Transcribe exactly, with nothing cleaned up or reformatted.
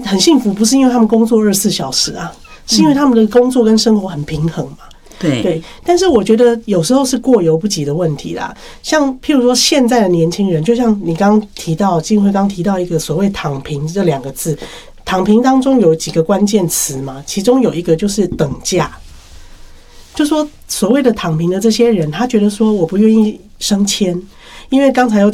很幸福，不是因为他们工作二十四小时啊，是因为他们的工作跟生活很平衡嘛。 对对，但是我觉得有时候是过犹不及的问题啦。像譬如说现在的年轻人，就像你刚刚提到，静慧刚提到一个所谓“躺平”这两个字，躺平当中有几个关键词嘛，其中有一个就是等价。就说所谓的躺平的这些人，他觉得说我不愿意升迁，因为刚才有